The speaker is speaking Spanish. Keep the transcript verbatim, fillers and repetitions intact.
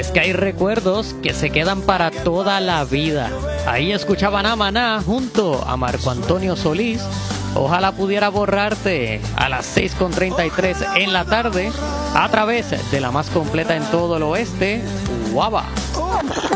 es que hay recuerdos que se quedan para toda la vida. Ahí escuchaban a Maná junto a Marco Antonio Solís. Ojalá pudiera borrarte a las seis con treinta y tres en la tarde a través de la más completa en todo el oeste, Guava.